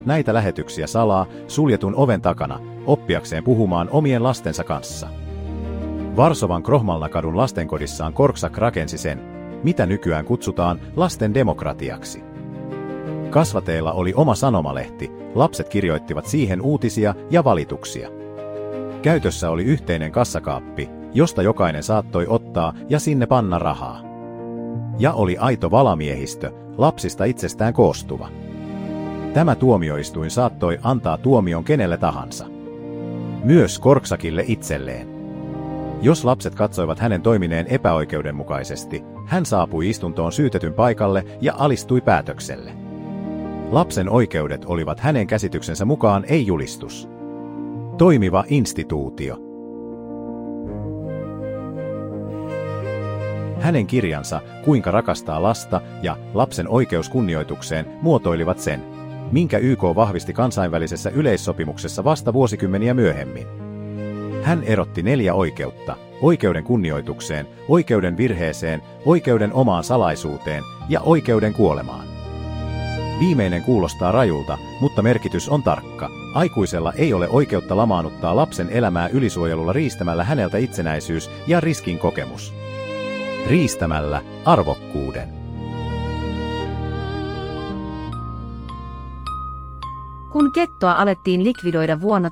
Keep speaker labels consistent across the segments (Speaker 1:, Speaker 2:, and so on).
Speaker 1: näitä lähetyksiä salaa suljetun oven takana oppiakseen puhumaan omien lastensa kanssa. Varsovan Krohmalnakadun lastenkodissaan Korczak rakensi sen, mitä nykyään kutsutaan lasten demokratiaksi. Kasvateilla oli oma sanomalehti, lapset kirjoittivat siihen uutisia ja valituksia. Käytössä oli yhteinen kassakaappi, josta jokainen saattoi ottaa ja sinne panna rahaa. Ja oli aito valamiehistö, lapsista itsestään koostuva. Tämä tuomioistuin saattoi antaa tuomion kenelle tahansa. Myös Korczakille itselleen. Jos lapset katsoivat hänen toimineen epäoikeudenmukaisesti, hän saapui istuntoon syytetyn paikalle ja alistui päätökselle. Lapsen oikeudet olivat hänen käsityksensä mukaan ei-julistus. Toimiva instituutio. Hänen kirjansa Kuinka rakastaa lasta ja Lapsen oikeus kunnioitukseen muotoilivat sen, minkä YK vahvisti kansainvälisessä yleissopimuksessa vasta vuosikymmeniä myöhemmin. Hän erotti 4 oikeutta: oikeuden kunnioitukseen, oikeuden virheeseen, oikeuden omaan salaisuuteen ja oikeuden kuolemaan. Viimeinen kuulostaa rajulta, mutta merkitys on tarkka. Aikuisella ei ole oikeutta lamaannuttaa lapsen elämää ylisuojelulla riistämällä häneltä itsenäisyys ja riskin kokemus. Riistämällä arvokkuuden.
Speaker 2: Kun gettoa alettiin likvidoida vuonna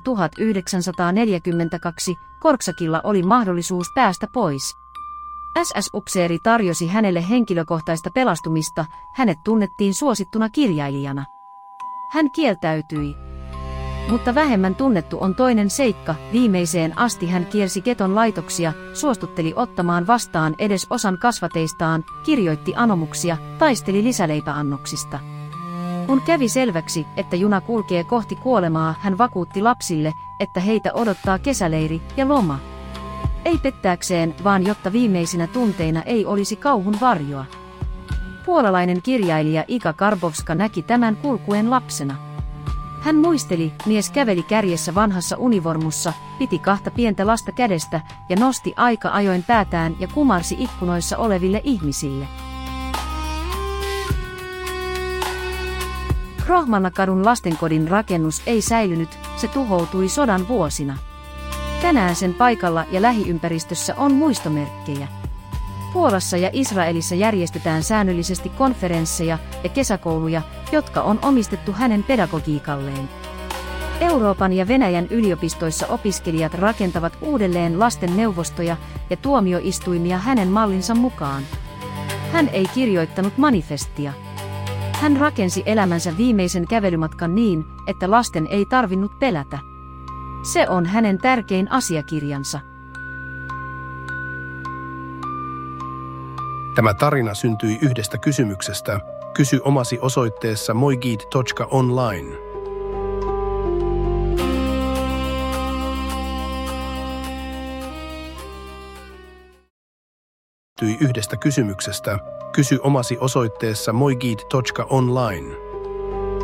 Speaker 2: 1942, Korczakilla oli mahdollisuus päästä pois. SS-upseeri tarjosi hänelle henkilökohtaista pelastumista, hänet tunnettiin suosittuna kirjailijana. Hän kieltäytyi. Mutta vähemmän tunnettu on toinen seikka, viimeiseen asti hän kiersi geton laitoksia, suostutteli ottamaan vastaan edes osan kasvateistaan, kirjoitti anomuksia, taisteli lisäleipäannoksista. Kun kävi selväksi, että juna kulkee kohti kuolemaa, hän vakuutti lapsille, että heitä odottaa kesäleiri ja loma. Ei pettääkseen, vaan jotta viimeisinä tunteina ei olisi kauhun varjoa. Puolalainen kirjailija Iga Karbowska näki tämän kulkuen lapsena. Hän muisteli, mies käveli kärjessä vanhassa univormussa, piti 2 pientä lasta kädestä ja nosti aika ajoin päätään ja kumarsi ikkunoissa oleville ihmisille. Krohmalnakadun lastenkodin rakennus ei säilynyt, se tuhoutui sodan vuosina. Tänään sen paikalla ja lähiympäristössä on muistomerkkejä. Puolassa ja Israelissa järjestetään säännöllisesti konferensseja ja kesäkouluja, jotka on omistettu hänen pedagogiikalleen. Euroopan ja Venäjän yliopistoissa opiskelijat rakentavat uudelleen lasten neuvostoja ja tuomioistuimia hänen mallinsa mukaan. Hän ei kirjoittanut manifestia. Hän rakensi elämänsä viimeisen kävelymatkan niin, että lasten ei tarvinnut pelätä. Se on hänen tärkein asiakirjansa.
Speaker 3: Tämä tarina syntyi yhdestä kysymyksestä. Kysy omasi osoitteessa moigid.online. Yhdestä kysymyksestä. Kysy omasi osoitteessa moigid.online.